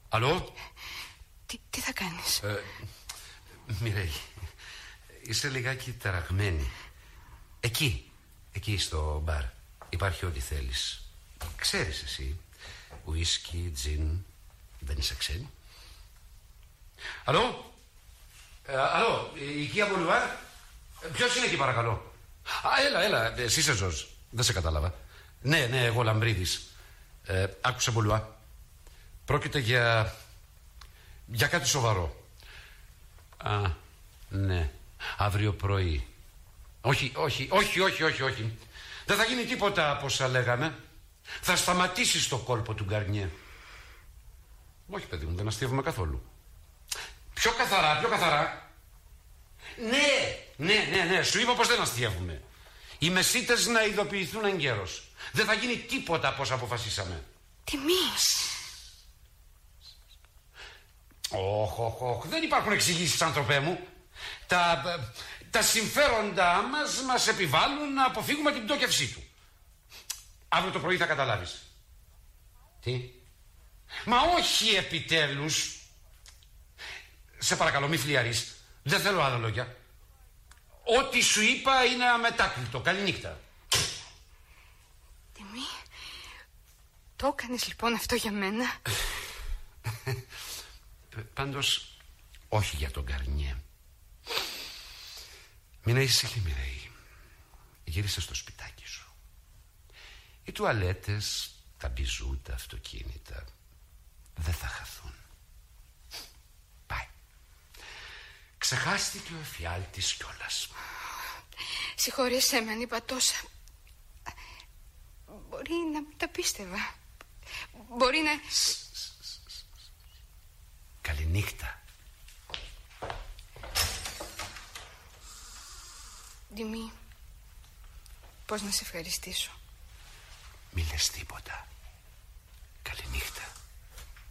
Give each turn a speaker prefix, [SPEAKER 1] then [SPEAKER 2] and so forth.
[SPEAKER 1] Αλλό.
[SPEAKER 2] Τι θα κάνεις?
[SPEAKER 1] Μιρέη, είσαι λιγάκι ταραγμένη. Εκεί στο μπαρ υπάρχει ό,τι θέλεις. Ξέρεις εσύ, ουίσκι, τζιν. Δεν είσαι ξένη. Αλλό. Αλλό, η οικία Μπολουάρ. Ποιος είναι εκεί παρακαλώ? Έλα, εσύ είσαι Ζορζ. Δεν σε κατάλαβα. Ναι, εγώ Λαμπρίδης. Άκουσε Μπολουά. Πρόκειται για κάτι σοβαρό. Ναι. Αύριο πρωί. Όχι. Δεν θα γίνει τίποτα από όσα λέγαμε. Θα σταματήσεις το κόλπο του Γκαρνιέ. Όχι παιδί μου, δεν αστείευουμε καθόλου. Πιο καθαρά. Ναι, σου είπα πως δεν αστείευουμε. Οι μεσίτες να ειδοποιηθούν εγκαίρως. Δεν θα γίνει τίποτα από όσα αποφασίσαμε.
[SPEAKER 2] Τιμής.
[SPEAKER 1] Όχι, δεν υπάρχουν εξηγήσεις, άνθρωπέ μου. Τα συμφέροντά μας επιβάλλουν να αποφύγουμε την πτώκευσή του. Αύριο το πρωί θα καταλάβεις. Τι? Μα όχι επιτέλους. Σε παρακαλώ μη φλιαρείς. Δεν θέλω άλλα λόγια. Ό,τι σου είπα είναι αμετάκλητο. Καληνύχτα.
[SPEAKER 2] Τιμή, το έκανες λοιπόν αυτό για μένα?
[SPEAKER 1] Πάντως όχι για τον Γκαρνιέ. Μην ήσυχη Μιρέη. Γύρισε στο σπιτάκι σου. Οι τουαλέτες, τα μπιζού, τα αυτοκίνητα δεν θα χαθούν. Πάει. Ξεχάστηκε ο εφιάλτης κιόλας.
[SPEAKER 2] Συγχωρέσαι με αν είπα τόσα. Μπορεί να μην τα πίστευα. Μπορεί να...
[SPEAKER 1] Καληνύχτα.
[SPEAKER 2] Ντιμή, πώς να σε ευχαριστήσω?
[SPEAKER 1] Μη λες τίποτα. Καληνύχτα.